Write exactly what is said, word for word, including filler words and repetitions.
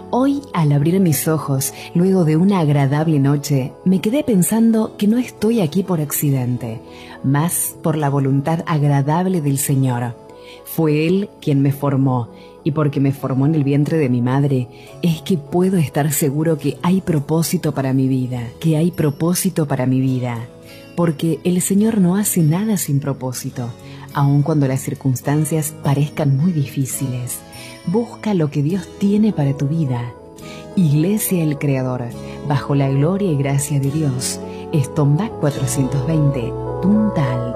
Hoy, al abrir mis ojos, luego de una agradable noche, me quedé pensando que no estoy aquí por accidente, más por la voluntad agradable del Señor. Fue Él quien me formó, y porque me formó en el vientre de mi madre, es que puedo estar seguro que hay propósito para mi vida, que hay propósito para mi vida. Porque el Señor no hace nada sin propósito, aun cuando las circunstancias parezcan muy difíciles. Busca lo que Dios tiene para tu vida. Iglesia El Creador, bajo la gloria y gracia de Dios. Estombac cuatrocientos veinte, Puntal.